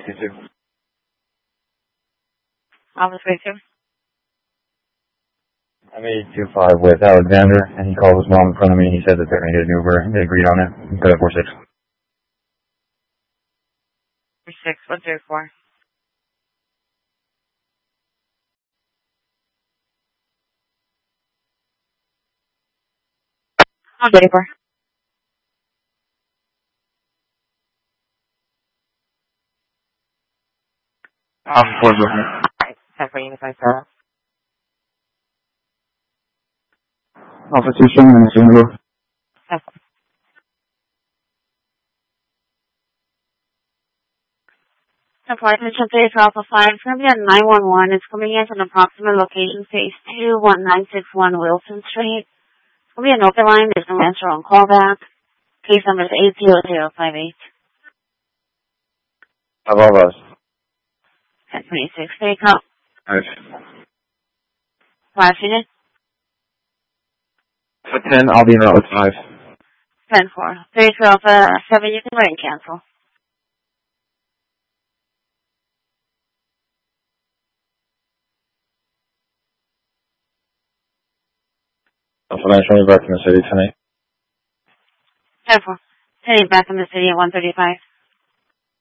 62. Office 32. I'm 825 with Alexander, and he called his mom in front of me, and he said that they're going to get an Uber, and they agreed on it. Go to 46. 46, 134. I'm 34. Office 4, go ahead. Alright, 10 for Unified Service. Office 2, show me the single. 10 for. 10 for, attention 3 for Alpha 5. It's going to be at 911. It's coming in from an approximate location, phase 2, 1961 Wilson Street. It's going to be an open line. There's no answer on callback. Case number is 80058. Above us. 1026. There you go. Nice. 5 unit. For 10, I'll be in route with 5. 10 4. 3 for Alpha 7. You can write and cancel. Alpha 9, show me back in the city tonight. 10 4. Heading back in the city at 135.